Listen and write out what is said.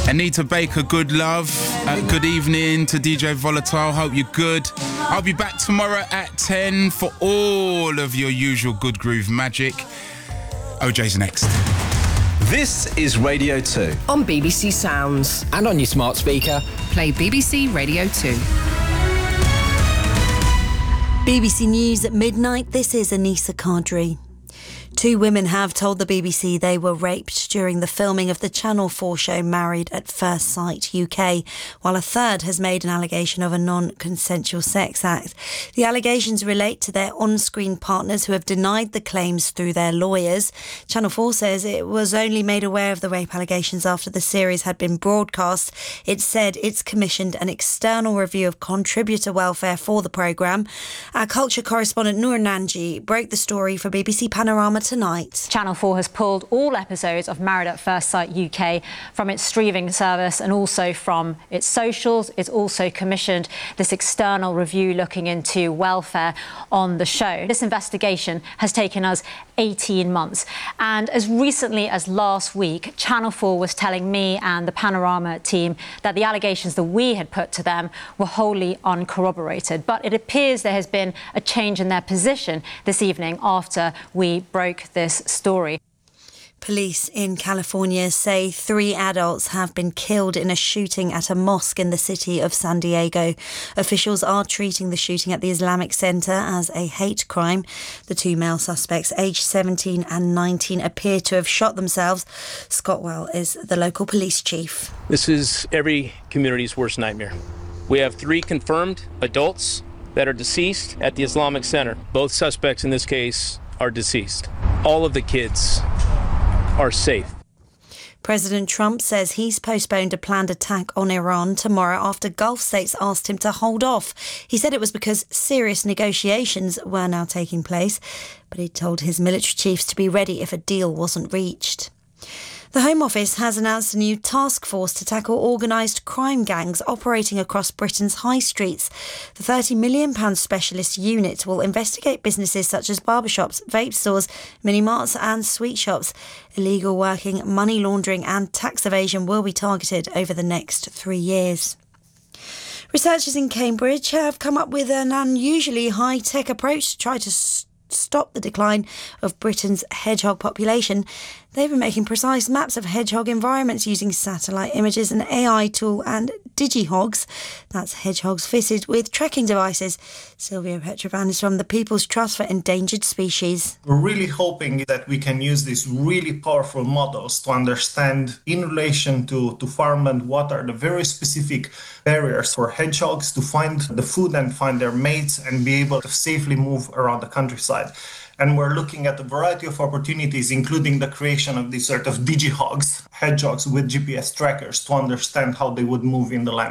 Anita Baker, good love. Good evening to DJ Volatile. Hope you're good. I'll be back tomorrow at 10 for all of your usual good groove magic. OJ's next. This is Radio 2. On BBC Sounds. And on your smart speaker. Play BBC Radio 2. BBC News at midnight. This is Anissa Kadri. 2 women have told the BBC they were raped during the filming of the Channel 4 show Married at First Sight UK, while a third has made an allegation of a non-consensual sex act. The allegations relate to their on-screen partners who have denied the claims through their lawyers. Channel 4 says it was only made aware of the rape allegations after the series had been broadcast. It said it's commissioned an external review of contributor welfare for the programme. Our culture correspondent Noor Nanji broke the story for BBC Panorama tonight. Channel 4 has pulled all episodes of Married at First Sight UK from its streaming service and also from its socials. It's also commissioned this external review looking into welfare on the show. This investigation has taken us 18 months. And as recently as last week, Channel 4 was telling me and the Panorama team that the allegations that we had put to them were wholly uncorroborated. But it appears there has been a change in their position this evening after we broke this story. Police in California say 3 adults have been killed in a shooting at a mosque in the city of San Diego. Officials are treating the shooting at the Islamic Center as a hate crime. The 2 male suspects, aged 17 and 19, appear to have shot themselves. Scott Well is the local police chief. This is every community's worst nightmare. We have 3 confirmed adults that are deceased at the Islamic Center. Both suspects in this case are deceased. All of the kids are safe. President Trump says he's postponed a planned attack on Iran tomorrow after Gulf states asked him to hold off. He said it was because serious negotiations were now taking place, but he told his military chiefs to be ready if a deal wasn't reached. The Home Office has announced a new task force to tackle organised crime gangs operating across Britain's high streets. The £30 million specialist unit will investigate businesses such as barbershops, vape stores, mini-marts and sweet shops. Illegal working, money laundering and tax evasion will be targeted over the next 3 years. Researchers in Cambridge have come up with an unusually high-tech approach to try to stop the decline of Britain's hedgehog population. They've been making precise maps of hedgehog environments using satellite images, an AI tool and digihogs. That's hedgehogs fitted with tracking devices. Sylvia Petrovan is from the People's Trust for Endangered Species. We're really hoping that we can use these really powerful models to understand in relation to farmland what are the very specific barriers for hedgehogs to find the food and find their mates and be able to safely move around the countryside. And we're looking at a variety of opportunities, including the creation of these sort of digihogs, hedgehogs with GPS trackers to understand how they would move in the land.